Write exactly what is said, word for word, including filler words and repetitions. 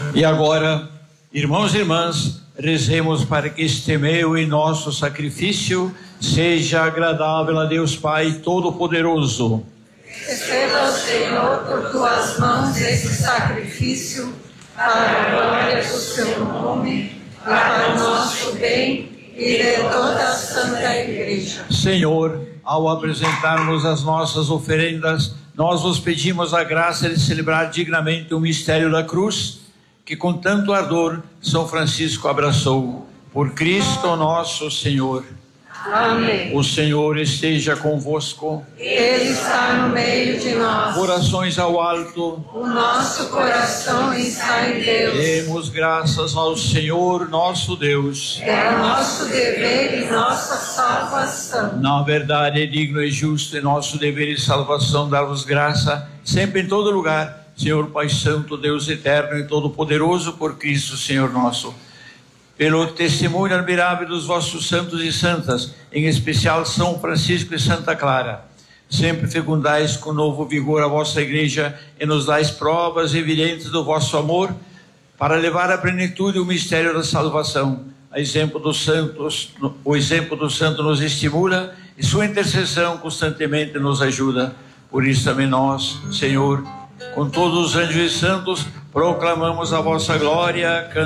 E agora, irmãos e irmãs, rezemos para que este meu e nosso sacrifício seja agradável a Deus Pai Todo-Poderoso. Receba, Senhor, por tuas mãos esse sacrifício, para a glória do seu nome, para o nosso bem e de toda a Santa Igreja. Senhor, ao apresentarmos as nossas oferendas, nós vos pedimos a graça de celebrar dignamente o mistério da cruz, que com tanto ardor São Francisco abraçou. Por Cristo nosso Senhor. Amém. O Senhor esteja convosco. Ele está no meio de nós. Corações ao alto. O nosso coração está em Deus. Demos graças ao Senhor nosso Deus. É nosso dever e nossa salvação. Na verdade, é digno e justo e nosso dever e salvação dar-vos graça, sempre em todo lugar, Senhor Pai Santo, Deus eterno e todo-poderoso, por Cristo Senhor nosso. Pelo testemunho admirável dos vossos santos e santas, em especial São Francisco e Santa Clara, sempre fecundais com novo vigor a vossa Igreja e nos dais provas evidentes do vosso amor, para levar à plenitude o mistério da salvação. A exemplo dos santos, o exemplo do santo nos estimula e sua intercessão constantemente nos ajuda. Por isso também nós, Senhor, com todos os anjos e santos, proclamamos a vossa glória, cantamos